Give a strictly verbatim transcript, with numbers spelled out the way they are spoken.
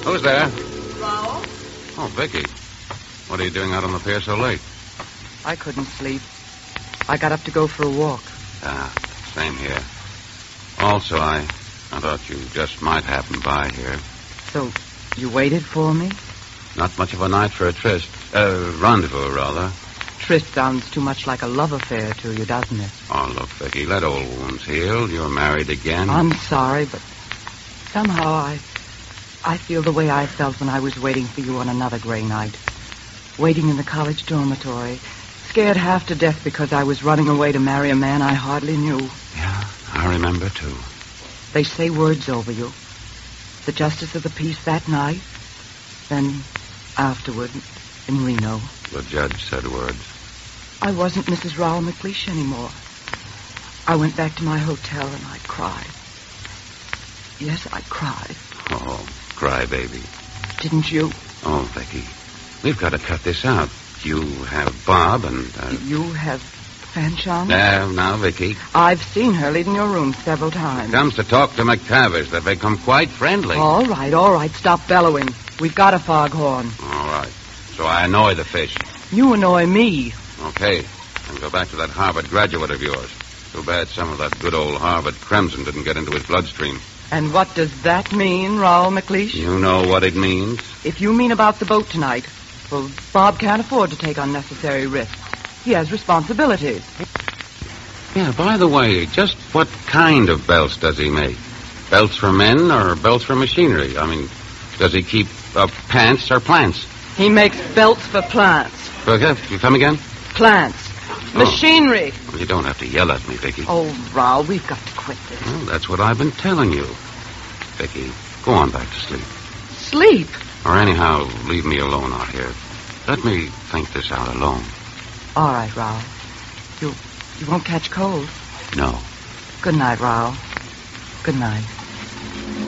Who's there? Raul? Oh, Vicky. What are you doing out on the pier so late? I couldn't sleep. I got up to go for a walk. Ah, same here. Also, I, I thought you just might happen by here. So, you waited for me? Not much of a night for a tryst. Uh, rendezvous, rather. Tryst sounds too much like a love affair to you, doesn't it? Oh, look, Vicky, let old wounds heal. You're married again. I'm sorry, but somehow I... I feel the way I felt when I was waiting for you on another gray night. Waiting in the college dormitory. Scared half to death because I was running away to marry a man I hardly knew. Yeah, I remember, too. They say words over you. The justice of the peace that night, then afterward in Reno. The judge said words. I wasn't Missus Raul McLeish anymore. I went back to my hotel and I cried. Yes, I cried. Oh, cry, baby. Didn't you? Oh, Vicky, we've got to cut this out. You have Bob and... Uh... You have Fanchon? Now, now, Vicky. I've seen her leaving your room several times. Comes to talk to McTavish. They've become quite friendly. All right, all right. Stop bellowing. We've got a foghorn. All right. So I annoy the fish. You annoy me. Okay. And go back to that Harvard graduate of yours. Too bad some of that good old Harvard crimson didn't get into his bloodstream. And what does that mean, Raul McLeish? You know what it means. If you mean about the boat tonight, well, Bob can't afford to take unnecessary risks. He has responsibilities. Yeah, by the way, just what kind of belts does he make? Belts for men or belts for machinery? I mean, does he keep uh, pants or plants? He makes belts for plants. Okay, you come again? Plants. Oh. Machinery. Well, you don't have to yell at me, Vicky. Oh, Raul, we've got to quit this. Well, that's what I've been telling you. Vicky, go on back to sleep. Sleep? Or anyhow, leave me alone out here. Let me think this out alone. All right, Raul. You, you won't catch cold? No. Good night, Raul. Good night.